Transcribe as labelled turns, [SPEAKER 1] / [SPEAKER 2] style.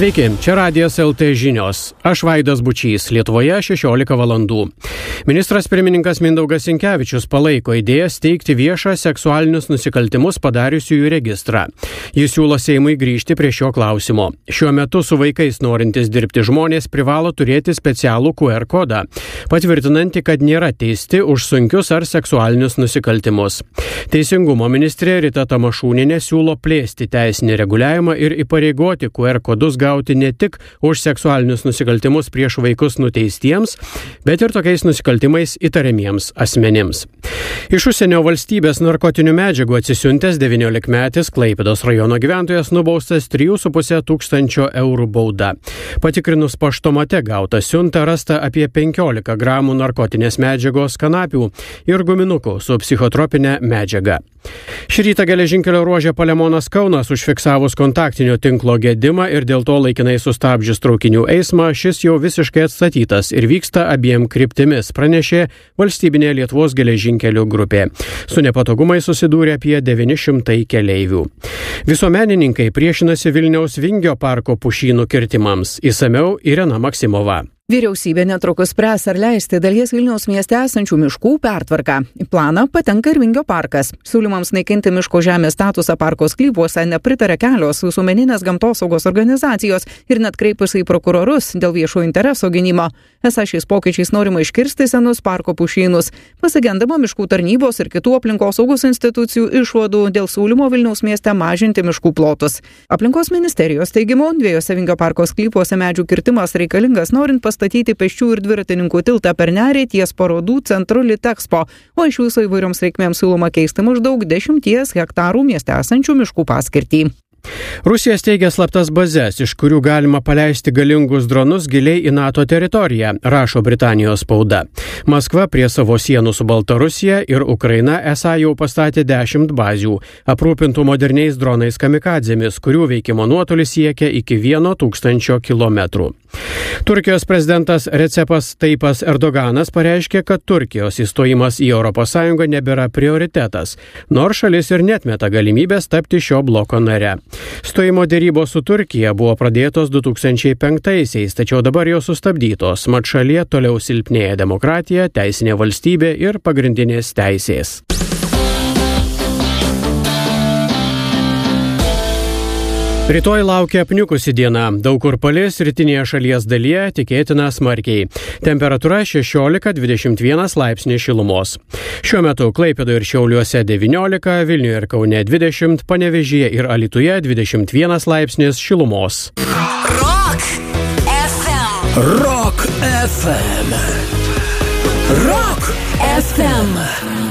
[SPEAKER 1] Sveiki, čia Radijas LT žinios. Aš Vaidas Bučys, Lietuvoje 16 valandų. Ministras pirmininkas Mindaugas Sinkevičius palaiko idėją steigti viešą seksualinius nusikaltimus padariusiųjų registrą. Jis siūlo Seimui grįžti prie šio klausimo. Šiuo metu su vaikais norintys dirbti žmonės privalo turėti specialų QR kodą, patvirtinantį, kad nėra teisti už sunkius ar seksualinius nusikaltimus. Teisingumo ministrė Rita Tamašūnienė siūlo plėsti teisinį reguliavimą ir įpareigoti QR kodus gauti ne tik už seksualinius nusikaltimus prieš vaikus nuteistiems, bet ir tokiais nusikaltimais įtariamiems asmenims. Iš užsienio valstybės narkotinių medžiagų atsisiuntęs 19-metis Klaipėdos rajono gyventojas nubaustas 3,5 tūkstančio eurų bauda. Patikrinus paštomate gautą siuntą rasta apie 15 gramų narkotinės medžiagos kanapių ir guminukų su psichotropinė medžiaga. Šį rytą geležinkelio ruože Palemonas Kaunas užfiksavus kontaktinio tinklo gedimą ir dėl to laikinai sustabdžius traukinių eismą, šis jau visiškai atstatytas ir vyksta abiem kryptimis, pranešė valstybinė Lietuvos geležinkelių grupė. Su nepatogumais susidūrė apie 900 keleivių. Visuomenininkai priešinasi Vilniaus Vingio parko pušynų kirtimams. Išsamiau Irena Maksimova.
[SPEAKER 2] Vyriausybė netrukus spręs ar leisti dalies Vilniaus mieste esančių miškų pertvarką. Į planą patenka ir Vingio parkas. Siūlymams naikinti miško žemės statusą parko sklypuose nepritarė kelios visuomeninės gamtosaugos organizacijos ir net kreipusi į prokurorus dėl viešo intereso gynimo. Esą šiais pokyčiais norima iškirsti senus parko pušynus. Pasigendama miškų tarnybos ir kitų aplinkosaugos institucijų išvadų dėl siūlymo Vilniaus mieste mažinti miškų plotus. Aplinkos ministerijos teigimu, dviejose Vingio parko sklypuose medžių kirtimas reikalingas norint pastatyti pėsčių ir dviratininkų tiltą per nerį ties parodų centru Litexpo, o iš viso įvairioms reikmėms siūloma keisti maždaug 10 hektarų mieste esančių miškų paskirtį.
[SPEAKER 1] Rusija steigia slaptas bazes, iš kurių galima paleisti galingus dronus giliai į NATO teritoriją, rašo Britanijos spauda. Maskva prie savo sienų su Baltarusija ir Ukraina esą jau pastatė 10 bazių, aprūpintų moderniais dronais kamikadzėmis, kurių veikimo nuotolis siekia iki 1000 kilometrų. Turkijos prezidentas Recepas Tayyipas Erdoganas pareiškė, kad Turkijos įstojimas į ES nebėra prioritetas, nors šalis ir netmeta galimybės tapti šio bloko nare. Stojimo dėrybos su Turkija buvo pradėtos 2005-aisiais, tačiau dabar jau sustabdytos, mat šalyje toliau silpnėja demokratija, teisinė valstybė ir pagrindinės teisės. Rytoj laukia apniukusi diena, daug kur palis, rytinėje šalies dalyje tikėtina smarkiai. Temperatūra 16-21 laipsniai šilumos. Šiuo metu Klaipėdoje ir Šiauliuose 19, Vilniuje ir Kaune 20, Panevėžyje ir Alytuje 21 laipsnis šilumos.
[SPEAKER 3] Rock FM.
[SPEAKER 4] Rock FM. Rock FM.